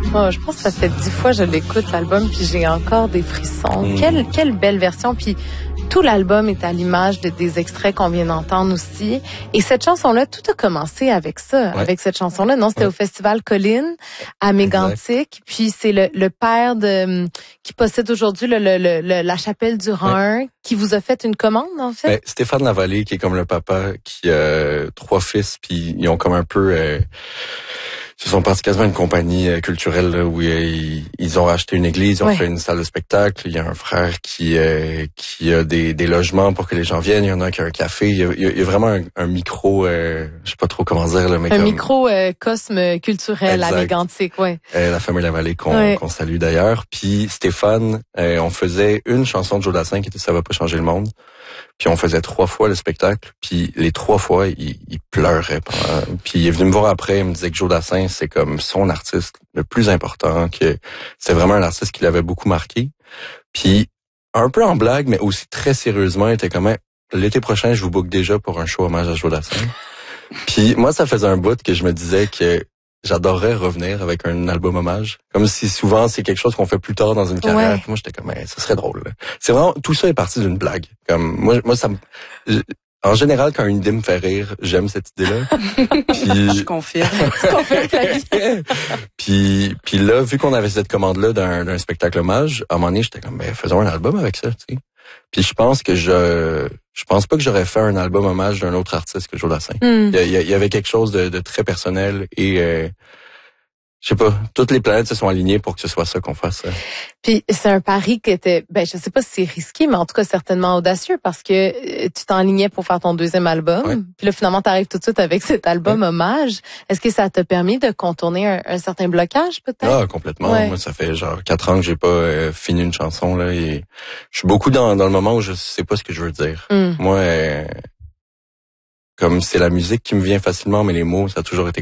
Oh, je pense que ça fait 10 fois que je l'écoute, l'album, puis j'ai encore des frissons. Quelle belle version. Puis tout l'album est à l'image des extraits qu'on vient d'entendre aussi. Et cette chanson-là, tout a commencé avec ça, avec cette chanson-là. Non, c'était au Festival Colline, à Mégantic. Puis c'est le père qui possède aujourd'hui la chapelle du Rhin, qui vous a fait une commande, en fait? Ben, Stéphane Lavallée, qui est comme le papa, qui a 3 fils, puis ils ont comme un peu... Ils se sont partis quasiment une compagnie culturelle là, où ils ont racheté une église, ils ont fait une salle de spectacle. Il y a un frère qui a des logements pour que les gens viennent. Il y en a un qui a un café. Il y a vraiment un micro, je sais pas trop comment dire, là, mais un microcosme culturel à Mégantic, la famille Lavallée qu'on salue d'ailleurs. Puis Stéphane, on faisait une chanson de Joe Dassin qui était Ça va pas changer le monde. Puis on faisait 3 fois le spectacle, puis les 3 fois, il pleurait. Puis il est venu me voir après, il me disait que Joe Dassin, c'est comme son artiste le plus important, que c'est vraiment un artiste qui l'avait beaucoup marqué. Puis un peu en blague, mais aussi très sérieusement, il était comme l'été prochain, je vous book déjà pour un show hommage à Joe Dassin. Puis moi, ça faisait un bout que je me disais que j'adorerais revenir avec un album hommage. Comme si souvent, c'est quelque chose qu'on fait plus tard dans une carrière. Puis moi, j'étais comme, ça serait drôle. Là. C'est vraiment, tout ça est parti d'une blague. Comme, moi, ça me, en général, quand une idée me fait rire, j'aime cette idée-là. Puis, je confirme. puis là, vu qu'on avait cette commande-là d'un spectacle hommage, à un moment donné, j'étais comme, faisons un album avec ça, tu sais. Puis je pense que je pense pas que j'aurais fait un album hommage d'un autre artiste que Joe Dassin. Il y avait quelque chose de très personnel et je sais pas, toutes les planètes se sont alignées pour que ce soit ça qu'on fasse. Puis c'est un pari qui était, je sais pas si c'est risqué, mais en tout cas certainement audacieux parce que tu t'enlignais pour faire ton 2e album. Puis là finalement t'arrives tout de suite avec cet album hommage. Est-ce que ça t'a permis de contourner un certain blocage peut-être? Ah, complètement. Moi, ça fait genre 4 ans que j'ai pas fini une chanson là et je suis beaucoup dans le moment où je sais pas ce que je veux dire. Moi, comme c'est la musique qui me vient facilement, mais les mots, ça a toujours été